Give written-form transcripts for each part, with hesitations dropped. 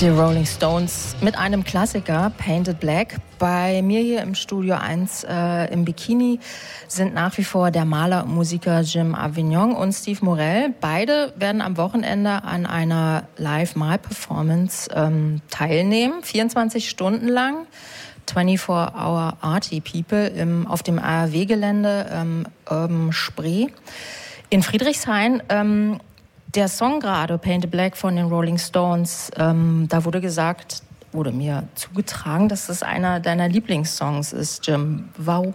Die Rolling Stones mit einem Klassiker, Painted Black. Bei mir hier im Studio 1 im Bikini sind nach wie vor der Maler und Musiker Jim Avignon und Steve Morell. Beide werden am Wochenende an einer Live-Mal-Performance teilnehmen, 24 Stunden lang. 24-Hour Arty People auf dem ARW-Gelände Urban Spree in Friedrichshain. Der Song gerade, Painted Black von den Rolling Stones, da wurde mir zugetragen, dass das einer deiner Lieblingssongs ist, Jim. Warum?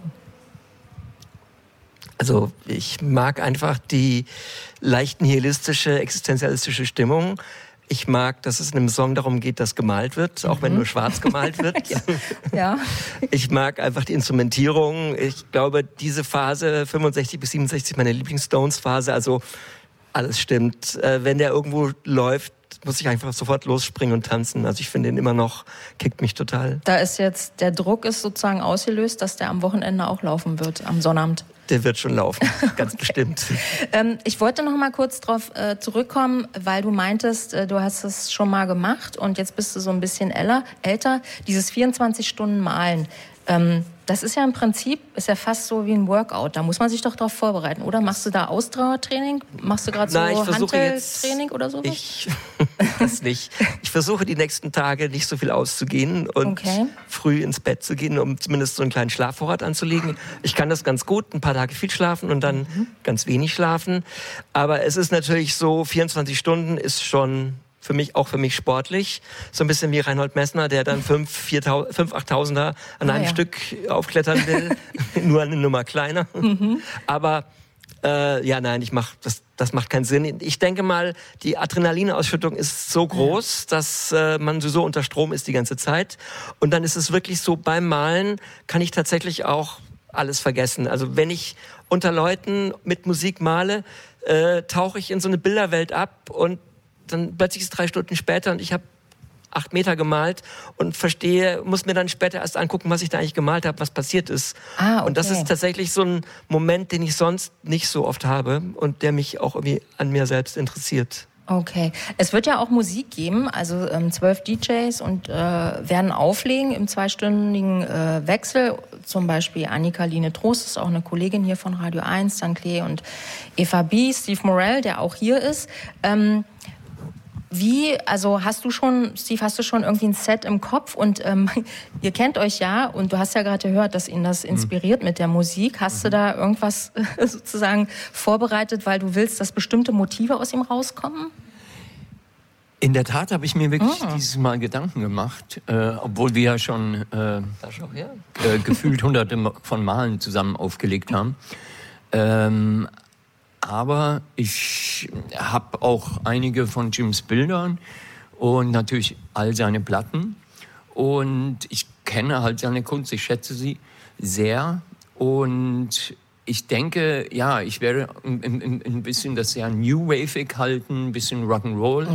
Also ich mag einfach die leicht nihilistische, existenzialistische Stimmung. Ich mag, dass es in einem Song darum geht, dass gemalt wird, auch wenn nur schwarz gemalt wird. Ja. Ich mag einfach die Instrumentierung. Ich glaube, diese Phase, 65 bis 67, meine Lieblings-Stones-Phase, also alles stimmt. Wenn der irgendwo läuft, muss ich einfach sofort losspringen und tanzen. Also ich finde ihn immer noch, kickt mich total. Da ist jetzt, der Druck ist sozusagen ausgelöst, dass der am Wochenende auch laufen wird, am Sonnabend. Der wird schon laufen, ganz bestimmt. Ich wollte noch mal kurz darauf zurückkommen, weil du meintest, du hast es schon mal gemacht und jetzt bist du so ein bisschen älter. Dieses 24 Stunden Malen, das ist ja im Prinzip, ist ja fast so wie ein Workout. Da muss man sich doch darauf vorbereiten, oder? Machst du da Ausdauertraining? Machst du gerade so Hanteltraining oder sowas? Das nicht. Ich versuche die nächsten Tage nicht so viel auszugehen und früh ins Bett zu gehen, um zumindest so einen kleinen Schlafvorrat anzulegen. Ich kann das ganz gut, ein paar Tage viel schlafen und dann ganz wenig schlafen. Aber es ist natürlich so, 24 Stunden ist schon für mich sportlich. So ein bisschen wie Reinhold Messner, der dann 5 8.000er an einem Stück aufklettern will. Nur eine Nummer kleiner. Aber das macht keinen Sinn. Ich denke mal, die Adrenalinausschüttung ist so groß, dass man so unter Strom ist die ganze Zeit. Und dann ist es wirklich so, beim Malen kann ich tatsächlich auch alles vergessen. Also wenn ich unter Leuten mit Musik male, tauche ich in so eine Bilderwelt ab und dann plötzlich ist es 3 Stunden später und ich habe 8 Meter gemalt und muss mir dann später erst angucken, was ich da eigentlich gemalt habe, was passiert ist. Und das ist tatsächlich so ein Moment, den ich sonst nicht so oft habe und der mich auch irgendwie an mir selbst interessiert. Okay. Es wird ja auch Musik geben, also 12 DJs und werden auflegen im 2-stündigen Wechsel. Zum Beispiel Annika-Line Trost ist auch eine Kollegin hier von Radio 1, dann Klee und Eva B., Steve Morell, der auch hier ist. Hast du schon irgendwie ein Set im Kopf und ihr kennt euch ja und du hast ja gerade gehört, dass ihn das inspiriert mit der Musik. Hast du da irgendwas sozusagen vorbereitet, weil du willst, dass bestimmte Motive aus ihm rauskommen? In der Tat habe ich mir wirklich dieses Mal Gedanken gemacht, obwohl wir ja schon gefühlt Hunderte von Malen zusammen aufgelegt haben. Aber ich habe auch einige von Jims Bildern und natürlich all seine Platten. Und ich kenne halt seine Kunst, ich schätze sie sehr. Und ich denke, ja, ich werde ein bisschen das sehr New Wave-ig halten, ein bisschen Rock'n'Roll.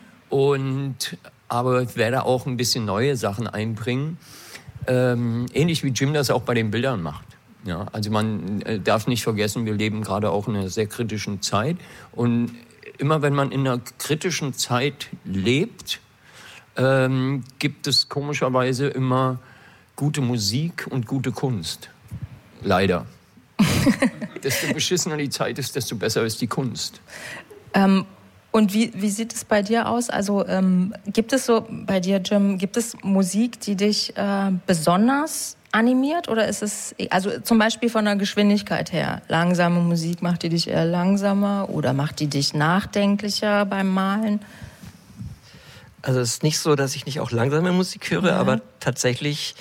Aber ich werde auch ein bisschen neue Sachen einbringen. Ähnlich wie Jim das auch bei den Bildern macht. Ja, also man darf nicht vergessen, wir leben gerade auch in einer sehr kritischen Zeit. Und immer wenn man in einer kritischen Zeit lebt, gibt es komischerweise immer gute Musik und gute Kunst. Leider. Desto beschissener die Zeit ist, desto besser ist die Kunst. Und wie sieht es bei dir aus? Also gibt es so bei dir, Jim, gibt es Musik, die dich besonders animiert oder ist es, also zum Beispiel von der Geschwindigkeit her, langsame Musik, macht die dich eher langsamer oder macht die dich nachdenklicher beim Malen? Also es ist nicht so, dass ich nicht auch langsame Musik höre, aber tatsächlich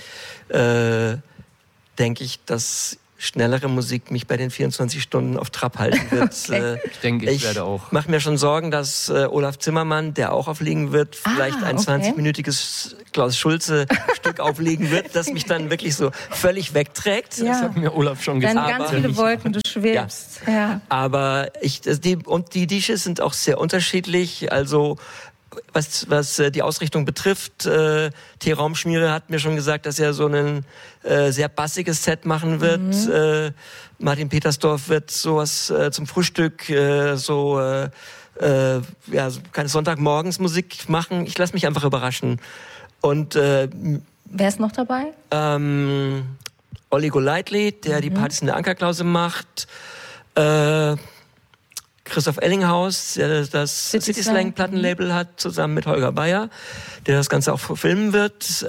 denke ich, dass schnellere Musik mich bei den 24 Stunden auf Trab halten wird. Ich denke, ich werde auch. Ich mache mir schon Sorgen, dass Olaf Zimmermann, der auch auflegen wird, vielleicht ein 20-minütiges Klaus Schulze-Stück auflegen wird, das mich dann wirklich so völlig wegträgt. Ja. Das hat mir Olaf schon gesagt. Dann ganz viele Wolken, du schwebst. Ja. Aber die DJs sind auch sehr unterschiedlich. Also was die Ausrichtung betrifft, T. Raumschmiere hat mir schon gesagt, dass er so ein sehr bassiges Set machen wird. Martin Petersdorf wird sowas zum Frühstück, so ja, keine Sonntagmorgensmusik machen. Ich lasse mich einfach überraschen. Und wer ist noch dabei? Olli Golightly, der die Partys in der Ankerklause macht. Christoph Ellinghaus, der das City Slang Plattenlabel hat, zusammen mit Holger Bayer, der das Ganze auch filmen wird.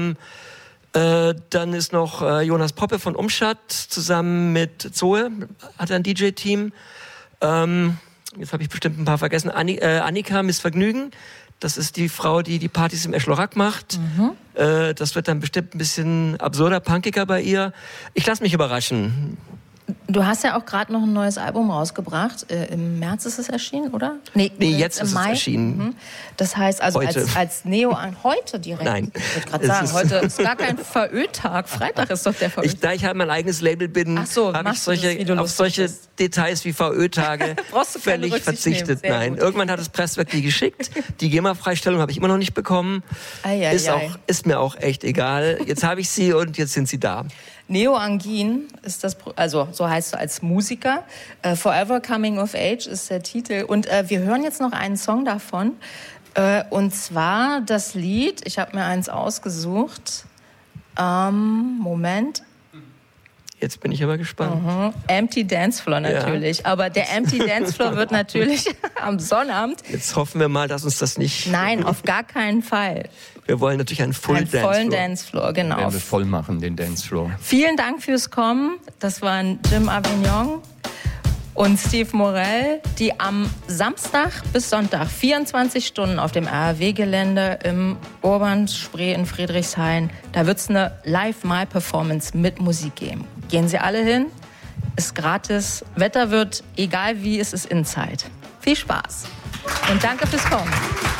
Dann ist noch Jonas Poppe von Umschat zusammen mit Zoe, hat ein DJ-Team. Jetzt habe ich bestimmt ein paar vergessen. Annika Missvergnügen, das ist die Frau, die die Partys im Eschlorack macht. Das wird dann bestimmt ein bisschen absurder, punkiger bei ihr. Ich lasse mich überraschen. Du hast ja auch gerade noch ein neues Album rausgebracht. Im März ist es erschienen, oder? Nee, jetzt ist im Mai. Es erschienen. Das heißt also als Neo heute direkt. Nein. Ich würde gerade sagen, heute ist gar kein VÖ-Tag. Freitag ist doch der VÖ-Tag. Da ich halt mein eigenes Label bin, habe ich auf solche Details wie VÖ-Tage völlig verzichtet. Nein, irgendwann hat das Presswerk die geschickt. Die GEMA-Freistellung habe ich immer noch nicht bekommen. Ist mir auch echt egal. Jetzt habe ich sie und jetzt sind sie da. Neo Angin ist das, also so heißt du als Musiker. Forever Coming of Age ist der Titel. Und wir hören jetzt noch einen Song davon. Und zwar das Lied, ich habe mir eins ausgesucht. Moment. Jetzt bin ich aber gespannt. Empty Dance Floor natürlich. Ja. Aber der Empty Dance Floor wird natürlich am Sonnabend. Jetzt hoffen wir mal, dass uns das nicht... Nein, auf gar keinen Fall. Wir wollen natürlich einen vollen Dancefloor, genau. Werden wir voll machen, den Dancefloor. Vielen Dank fürs Kommen. Das waren Jim Avignon und Steve Morell, die am Samstag bis Sonntag 24 Stunden auf dem RAW-Gelände im Urban Spree in Friedrichshain, da wird es eine Live-Mal-Performance mit Musik geben. Gehen Sie alle hin, ist gratis, Wetter wird, egal wie, es ist Inside. Viel Spaß und danke fürs Kommen.